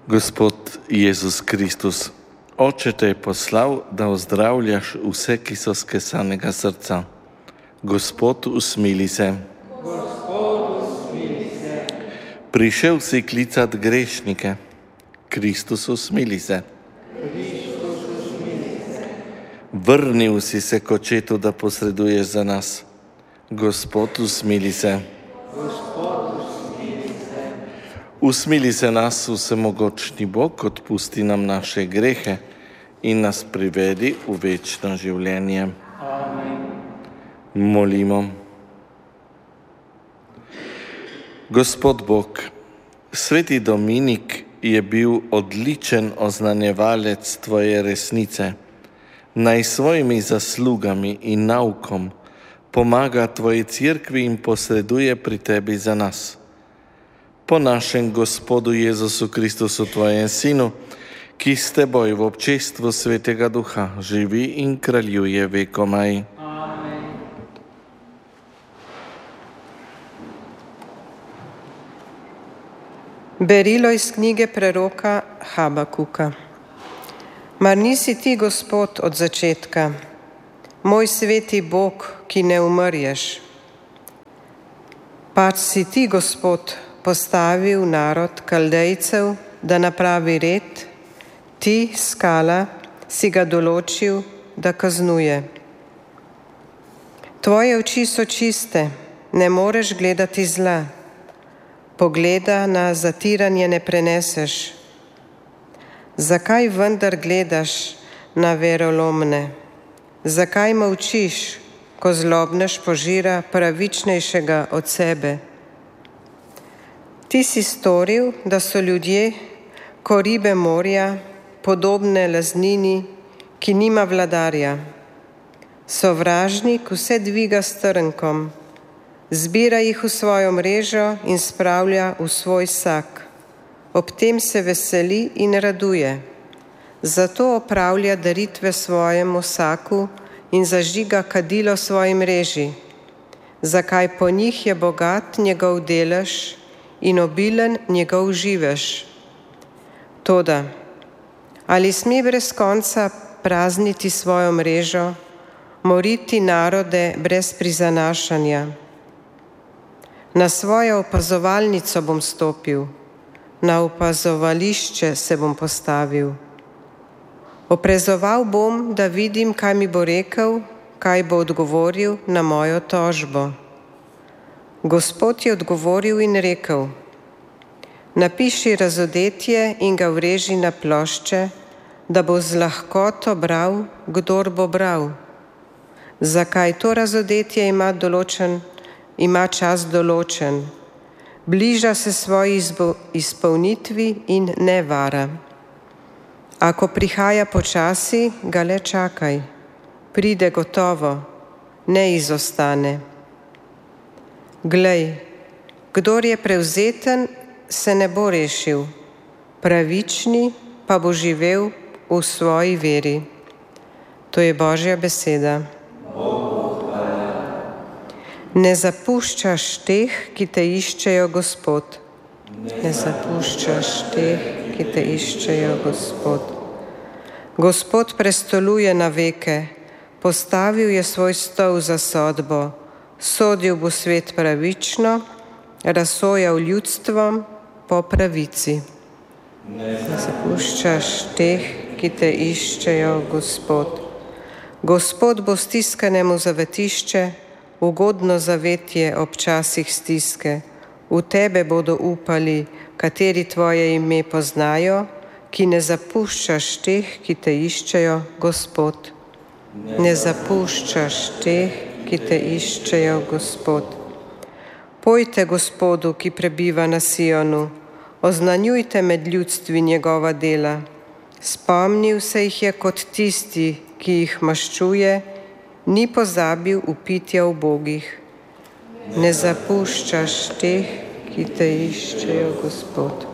Gospod Jezus Kristus, Oče te je poslal, da ozdravljaš vse, ki so skesanega srca. Gospod, usmili se. Gospod, usmili se. Prišel si klicat grešnike. Kristus, usmili se. Kristus, usmili se. Vrnil si se k Očetu, da posreduješ za nas. Gospod, usmili se. Gospod, usmili se. Usmili se nas, vsemogočni Bog, odpusti nam naše grehe in nas privedi v večno življenje. Amen. Molimo. Gospod Bog, sveti Dominik je bil odličen oznanjevalec tvoje resnice. Naj svojimi zaslugami in naukom pomaga tvoji cerkvi in posreduje pri tebi za nas. Po našem Gospodu Jezusu Kristusu, tvojem Sinu, ki s teboj v občestvu Svetega Duha živi in kraljuje vekomaj. Amen. Berilo iz knjige preroka Habakuka. Mar nisi ti, Gospod, od začetka, moj sveti Bog, ki ne umrješ? Pač si ti, Gospod, postavil narod Kaldejcev, da napravi red, ti, skala, si ga določil, da kaznuje. Tvoje oči so čiste, ne moreš gledati zla, pogleda na zatiranje ne preneseš. Zakaj vendar gledaš na verolomne? Zakaj molčiš, ko zlobnež požira pravičnejšega od sebe? Ti si storil, da so ljudje, ko ribe morja, podobne laznini, ki nima vladarja. Sovražnik vse dviga s trnkom, zbira jih v svojo mrežo in spravlja v svoj sak. Ob tem se veseli in raduje. Zato opravlja daritve svojemu saku in zažiga kadilo svoji mreži. Zakaj po njih je bogat njegov delež in obilen njegov živež. Toda, ali sme brez konca prazniti svojo mrežo, moriti narode brez prizanašanja? Na svojo opazovalnico bom stopil, na opazovališče se bom postavil. Oprezoval bom, da vidim, kaj mi bo rekel, kaj bo odgovoril na mojo tožbo. Gospod je odgovoril in rekel: napiši razodetje in ga vreži na plošče, da bo z lahkoto bral, kdor bo bral. Zakaj to razodetje ima čas določen? Bliža se svoji izpolnitvi in ne vara. Ako prihaja počasi, ga le čakaj. Pride gotovo, ne izostane. Glej, kdor je prevzeten, se ne bo rešil, pravični pa bo živel v svoji veri. To je Božja beseda. Ne zapuščaš teh, ki te iščejo, Gospod. Ne zapuščaš teh, ki te iščejo, Gospod. Gospod prestoluje na veke, postavil je svoj stol za sodbo, sodil bo svet pravično, razsojal ljudstvom po pravici. Ne zapuščaš teh, ki te iščejo, Gospod. Gospod bo stiskanemu zavetišče, ugodno zavetje ob časih stiske. V tebe bodo upali, kateri tvoje ime poznajo, ki ne zapuščaš teh, ki te iščejo, Gospod. Ne zapuščaš teh, ki te iščejo, Gospod. Pojte Gospodu, ki prebiva na Sionu, oznanjujte med ljudstvi njegova dela. Spomnil se jih je kot tisti, ki jih maščuje, ni pozabil vpitja ubogih. Ne zapuščaš teh, ki te iščejo, Gospod.